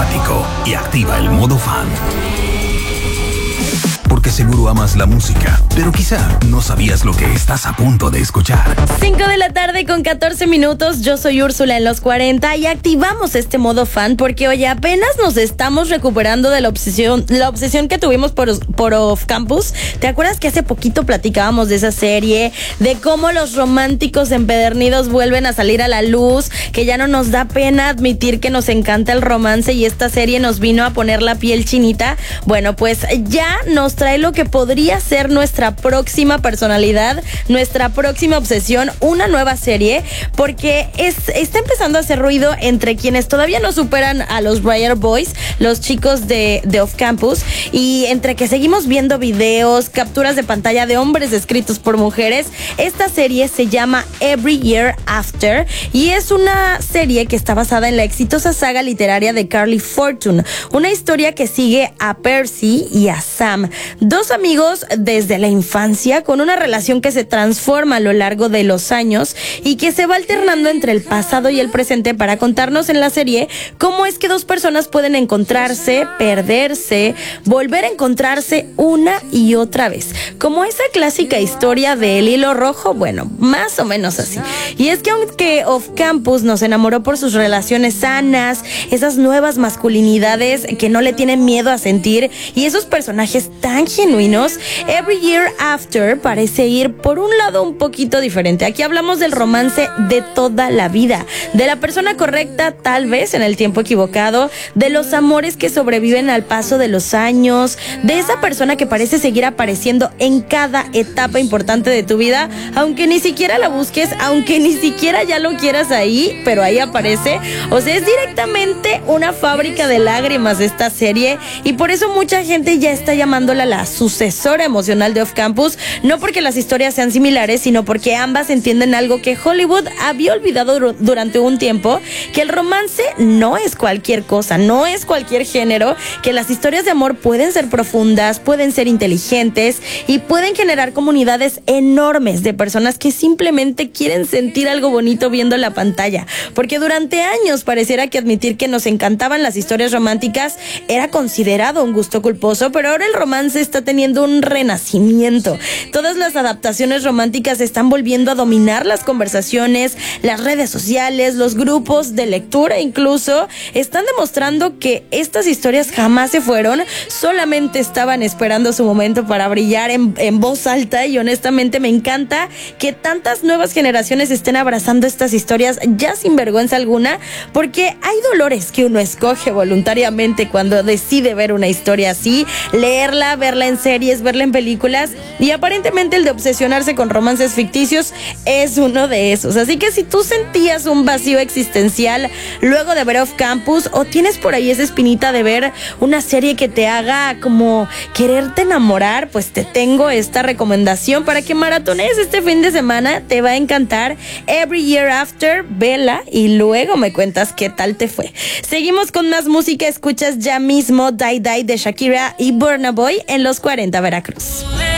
automático y activa el modo fan. Porque seguro amas la música, pero quizá no sabías lo que estás a punto de escuchar. 5 de la tarde con 14 minutos, yo soy Úrsula en los 40 y activamos este modo fan porque hoy apenas nos estamos recuperando de la obsesión que tuvimos por Off Campus. ¿Te acuerdas que hace poquito platicábamos de esa serie? De cómo los románticos empedernidos vuelven a salir a la luz, que ya no nos da pena admitir que nos encanta el romance y esta serie nos vino a poner la piel chinita. Bueno, pues ya nos trae lo que podría ser nuestra próxima personalidad, nuestra próxima obsesión, una nueva serie, porque está empezando a hacer ruido entre quienes todavía no superan a los Briar Boys, los chicos de Off Campus, y entre que seguimos viendo videos, capturas de pantalla de hombres escritos por mujeres. Esta serie se llama Every Year After y es una serie que está basada en la exitosa saga literaria de Carly Fortune, una historia que sigue a Percy y a Sam, dos amigos desde la infancia con una relación que se transforma a lo largo de los años y que se va alternando entre el pasado y el presente para contarnos en la serie cómo es que dos personas pueden encontrarse, perderse, volver a encontrarse una y otra vez. Como esa clásica historia del hilo rojo, bueno, más o menos así. Y es que aunque Off Campus nos enamoró por sus relaciones sanas, esas nuevas masculinidades que no le tienen miedo a sentir y esos personajes tan genuinos, Every Year After parece ir por un lado un poquito diferente. Aquí hablamos del romance de toda la vida, de la persona correcta tal vez en el tiempo equivocado, de los amores que sobreviven al paso de los años, de esa persona que parece seguir apareciendo en cada etapa importante de tu vida, aunque ni siquiera la busques, aunque ni siquiera ya lo quieras ahí, pero ahí aparece. O sea, es directamente una fábrica de lágrimas esta serie y por eso mucha gente ya está llamándola la sucesora emocional de Off Campus, no porque las historias sean similares, sino porque ambas entienden algo que Hollywood había olvidado durante un tiempo, que el romance no es cualquier cosa, no es cualquier género, que las historias de amor pueden ser profundas, pueden ser inteligentes y pueden generar comunidades enormes de personas que simplemente quieren sentir algo bonito viendo la pantalla, porque durante años pareciera que admitir que nos encantaban las historias románticas era considerado un gusto culposo, pero ahora el romance está teniendo un renacimiento. Todas las adaptaciones románticas están volviendo a dominar las conversaciones, las redes sociales, los grupos de lectura incluso, están demostrando que estas historias jamás se fueron, solamente estaban esperando su momento para brillar en voz alta y honestamente me encanta que tantas nuevas generaciones estén abrazando estas historias ya sin vergüenza alguna, porque hay dolores que uno escoge voluntariamente cuando decide ver una historia así, leerla, verla en series, verla en películas y aparentemente el de obsesionarse con romances ficticios es uno de esos. Así que si tú sentías un vacío existencial luego de ver Off Campus o tienes por ahí esa espinita de ver una serie que te haga como quererte enamorar, pues te tengo esta recomendación para que maratones este fin de semana, te va a encantar. Every Year After, vela y luego me cuentas qué tal te fue. Seguimos con más música, escuchas ya mismo Die Die de Shakira y Burna Boy en los 40 Veracruz.